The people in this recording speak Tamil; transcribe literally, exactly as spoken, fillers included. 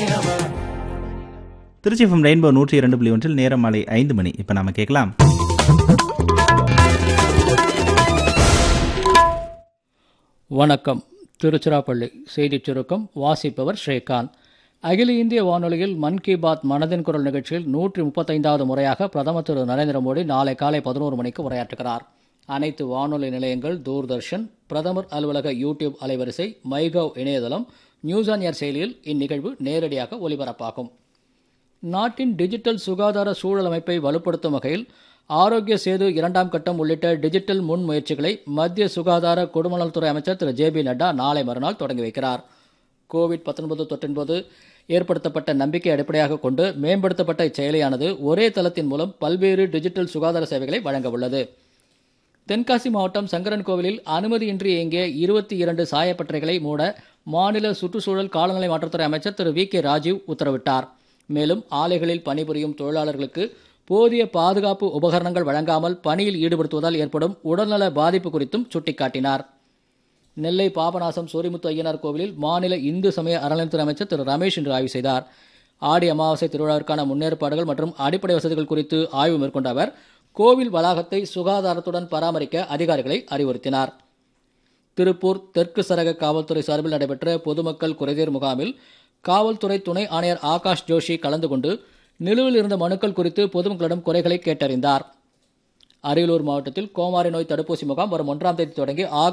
திருச்சி எஃப்எம் ரெயின்போ நூற்றி இரண்டு புள்ளி ஒன்றில் நேரம் மாலை ஐந்து மணி. இப்ப நாம கேட்கலாம். வணக்கம். திருச்சிராப்பள்ளி செய்திச் சுருக்கம் வாசிப்பவர் ஸ்ரீகாந்த். அகில இந்திய வானொலியில் மன் கி பாத் மனதின் குரல் நிகழ்ச்சியில் நூற்றி முப்பத்தைந்தாவது முறையாக பிரதமர் திரு நரேந்திர மோடி நாளை காலை பதினோரு மணிக்கு உரையாற்றுகிறார். அனைத்து வானொலி நிலையங்கள், தூர்தர்ஷன், பிரதமர் அலுவலக யூடியூப் அலைவரிசை, மைகவ் இணையதளம், நியூஸ் ஆன் ஏர் செயலியில் இந்நிகழ்வு நேரடியாக ஒலிபரப்பாகும். நாட்டின் டிஜிட்டல் சுகாதார சூழல் அமைப்பை வலுப்படுத்தும் வகையில் ஆரோக்கிய சேது இரண்டாம் கட்டம் உள்ளிட்ட டிஜிட்டல் முன்முயற்சிகளை மத்திய சுகாதார குடும்பநலத்துறை அமைச்சர் திரு ஜே பி நட்டா நாளை மறுநாள் தொடங்கி வைக்கிறார். கோவிட் பத்தொன்பது தொற்றின் போது ஏற்படுத்தப்பட்ட நம்பிக்கை அடிப்படையாக கொண்டு மேம்படுத்தப்பட்ட இச்செயலியானது ஒரே தளத்தின் மூலம் பல்வேறு டிஜிட்டல் சுகாதார சேவைகளை வழங்க உள்ளது. தென்காசி மாவட்டம் சங்கரன் கோவிலில் அனுமதியின்றி இயங்கிய இருபத்தி இரண்டு சாயப்பட்டறைகளை மூட மாநில சுற்றுச்சூழல் காலநிலை மாற்றத்துறை அமைச்சர் திரு வி கே ராஜீவ் உத்தரவிட்டார். மேலும் ஆலைகளில் பணிபுரியும் தொழிலாளர்களுக்கு போதிய பாதுகாப்பு உபகரணங்கள் வழங்காமல் பணியில் ஈடுபடுத்துவதால் ஏற்படும் உடல்நல பாதிப்பு குறித்தும் சுட்டிக்காட்டினார். நெல்லை பாபநாசம் சூரிமுத்து ஐயனார் கோவிலில் மாநில இந்து சமய அறநிலையத்துறை அமைச்சர் திரு ரமேஷ் இன்று ஆய்வு செய்தார். ஆடி அமாவாசை திருவிழாவிற்கான முன்னேற்பாடுகள் மற்றும் அடிப்படை வசதிகள் குறித்து ஆய்வு மேற்கொண்ட அவர் கோவில் வளாகத்தை சுகாதாரத்துடன் பராமரிக்க அதிகாரிகளை அறிவுறுத்தினார். திருப்பூர் தெற்கு சரக காவல்துறை சார்பில் நடைபெற்ற பொதுமக்கள் குறைதீர் முகாமில் காவல்துறை துணை ஆணையர் ஆகாஷ் ஜோஷி கலந்து கொண்டு நிலுவில் இருந்த மனுக்கள் குறித்து பொதுமக்களிடம் குறைகளை கேட்டறிந்தார். அரியலூர் மாவட்டத்தில் கோமாரி நோய் தடுப்பூசி முகாம் வரும் ஒன்றாம் தேதி தொடங்கி